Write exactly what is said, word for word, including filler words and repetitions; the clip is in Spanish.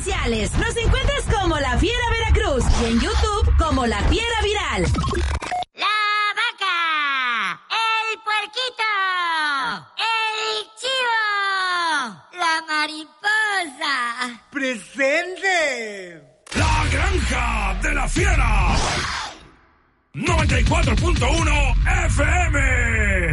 sociales. Nos encuentras como La Fiera Veracruz y en YouTube como La Fiera Viral. La vaca, el puerquito, el chivo, la mariposa. ¡Presente! La Granja de la Fiera. noventa y cuatro punto uno F M.